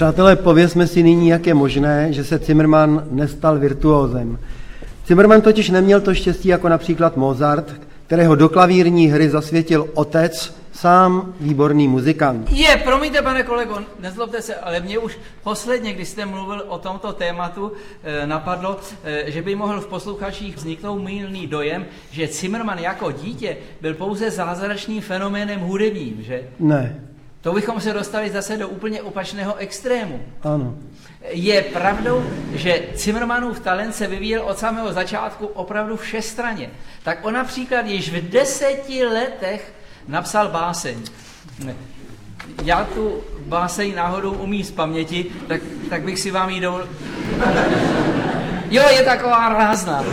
Přátelé, povězme si nyní, jak je možné, že se Zimmermann nestal virtuózem. Zimmermann totiž neměl to štěstí jako například Mozart, kterého do klavírní hry zasvětil otec, sám výborný muzikant. Promiňte, pane kolego, nezlobte se, ale mě už posledně, když jste mluvil o tomto tématu, napadlo, že by mohl v posluchačích vzniknout mylný dojem, že Zimmermann jako dítě byl pouze zázračným fenoménem hudebním, že? Ne. To bychom se dostali zase do úplně opačného extrému. Ano. Je pravdou, že Zimmermannův talent se vyvíjel od samého začátku opravdu všestranně. Tak on například již v 10 letech napsal báseň. Já tu báseň náhodou umím z paměti, tak bych si vám ji dovolil... Jo, je taková rázná.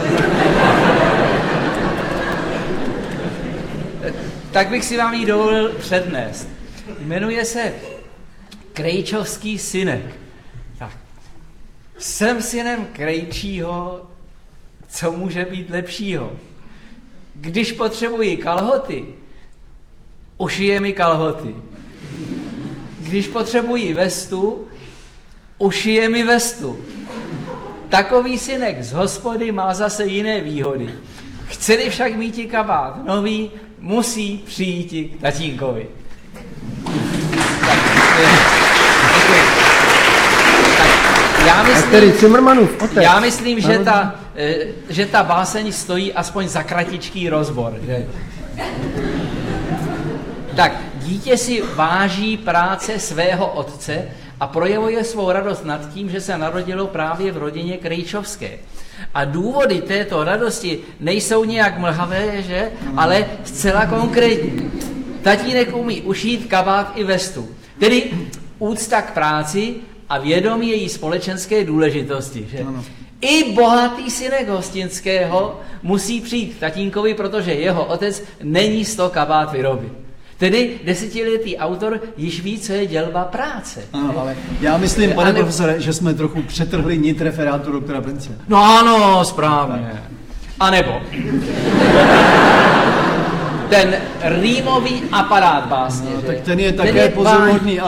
Tak bych si vám ji dovolil přednést. Jmenuje se Krejčovský synek. Tak. Jsem synem Krejčího, co může být lepšího? Když potřebuji kalhoty, ušije mi kalhoty. Když potřebuji vestu, ušije mi vestu. Takový synek z hospody má zase jiné výhody. Chce-li však mít kabát nový, musí přijít k tatínkovi. Já myslím, že ta báseň stojí aspoň za kratičký rozbor. Že? Tak, dítě si váží práce svého otce a projevuje svou radost nad tím, že se narodilo právě v rodině Krejčovské. A důvody této radosti nejsou nějak mlhavé, že? Ale zcela konkrétní. Tatínek umí ušít kabát i vestu. Tedy úcta k práci a vědomí její společenské důležitosti. Že? Ano. I bohatý synek Hostinského musí přijít k tatínkovi, protože jeho otec není z toho kabát vyrobit. Tedy 10letý autor již ví, co je dělba práce. Ano, ale já myslím, pane profesore, že jsme trochu přetrhli nit referátu doktora Prince. No ano, správně. A nebo ten rýmový aparát básně. No, tak ten je také pozoruhodný.